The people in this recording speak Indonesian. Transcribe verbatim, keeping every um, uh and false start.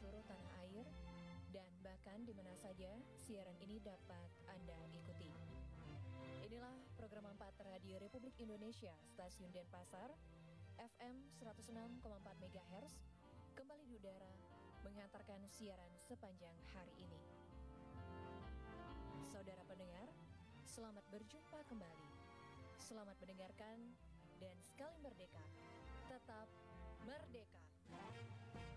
seluruh tanah air, dan bahkan di mana saja siaran ini dapat Anda ikuti. Inilah program empat Radio Republik Indonesia, Stasiun Denpasar, F M seratus enam koma empat megahertz, kembali di udara mengantarkan siaran sepanjang hari ini. Saudara pendengar, selamat berjumpa kembali. Selamat mendengarkan dan sekali merdeka, tetap merdeka.